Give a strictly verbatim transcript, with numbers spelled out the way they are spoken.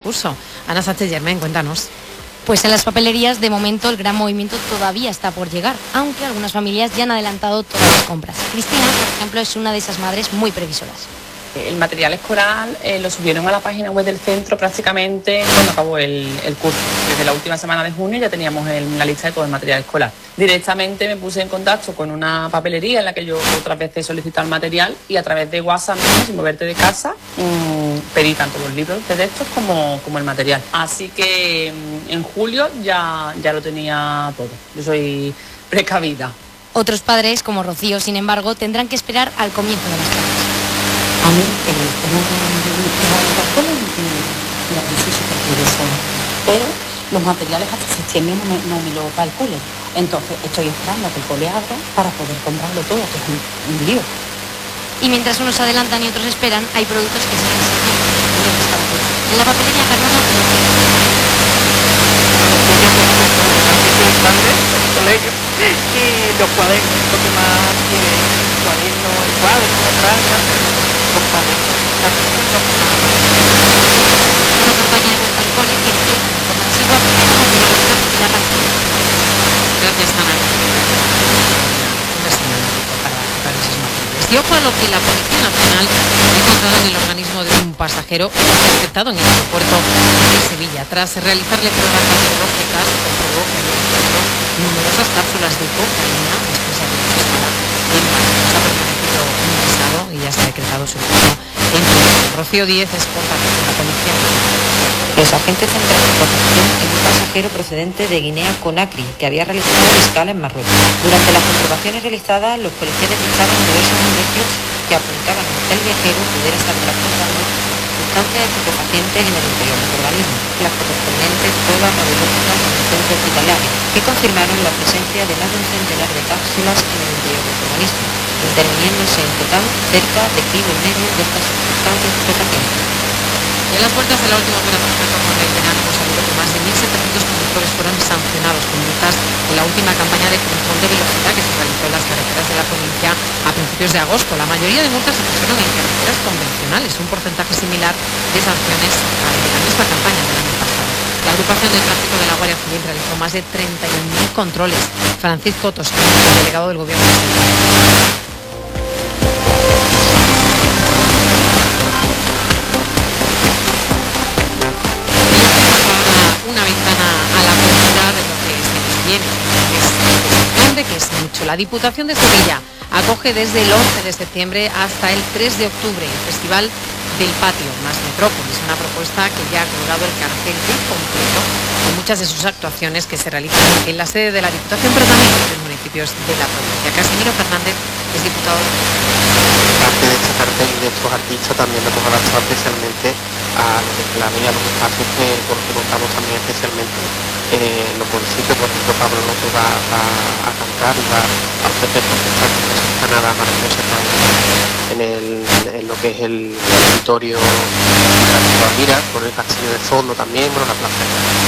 curso. Ana Sánchez Germán, cuéntanos. Pues en las papelerías, de momento, el gran movimiento todavía está por llegar, aunque algunas familias ya han adelantado todas las compras. Cristina, por ejemplo, es una de esas madres muy previsoras. El material escolar eh, lo subieron a la página web del centro prácticamente cuando acabó el, el curso. Desde la última semana de junio ya teníamos el, la lista de todo el material escolar. Directamente me puse en contacto con una papelería en la que yo otras veces solicitaba el material y a través de WhatsApp, mismo, sin moverte de casa, mmm, pedí tanto los libros de textos como, como el material. Así que mmm, en julio ya, ya lo tenía todo. Yo soy precavida. Otros padres, como Rocío, sin embargo, tendrán que esperar al comienzo de las clases. A mí el tema de la la crisis súper curiosa, pero los materiales hasta septiembre no me, no me lo calculen. Entonces estoy esperando a que el cole abra para poder comprarlo todo, que es un, un lío. Y mientras unos adelantan y otros esperan, hay productos que siguen existiendo. En la papelería Carmona, colegio y los cuadernos, lo que más quiere, cuadernos, el cuaderno, la franja, los cuadernos, la una campaña de vuelta al cole que empieza informativa y la página. Gracias, Ana. Una semana para, para esos materiales. Y ojo a lo que la Policía Nacional ha encontrado en el organismo de un pasajero interceptado en el aeropuerto de Sevilla. Tras realizarle pruebas radiológicas, comprobó que había encontrado numerosas cápsulas de cocaína después de haber estado en Madrid. Ha permanecido ingresado y ya se ha decretado su caso en prisión. Rocío Díez es portavoz de la Policía Nacional. Los agentes centran información en un pasajero procedente de Guinea-Conakry que había realizado escala en Marruecos. Durante las comprobaciones realizadas, los policías detectaron diversos indicios que apuntaban a que el viajero pudiera estar transportando sustancias estupefacientes en el interior del organismo, las correspondientes pruebas radiológicas en el centro hospitalario, que confirmaron la presencia de más de un centenar de cápsulas en el interior del organismo, interviniéndose en total cerca de kilo y medio de estas sustancias estupefacientes. Y en las puertas de la última operación de control del verano hemos sabido que más de mil setecientos conductores fueron sancionados con multas en la última campaña de control de velocidad que se realizó en las carreteras de la provincia a principios de agosto. La mayoría de multas se pusieron en carreteras convencionales, un porcentaje similar de sanciones al de la misma campaña del año pasado. La agrupación de tráfico de la Guardia Civil realizó más de treinta y un mil controles. Francisco Toscano, el delegado del Gobierno de Sevilla. Una ventana a la cultura de lo que se nos viene, es grande, que es mucho. La Diputación de Sevilla acoge desde el once de septiembre hasta el tres de octubre el Festival del Patio más Metrópolis, una propuesta que ya ha colgado el cartel bien completo con muchas de sus actuaciones que se realizan en la sede de la Diputación, pero también en los municipios de la provincia. Casimiro Fernández es diputado. Parte de este cartel y de estos artistas también nos hemos adaptado especialmente a los reclamos y a los espacios que, por los que contamos también especialmente eh, en los municipios. Por ejemplo, Pablo López va, va a cantar y va a ofrecer esta nada maravillosa en, el, en lo que es el auditorio de la Mira, por el castillo de fondo también, bueno, la plaza.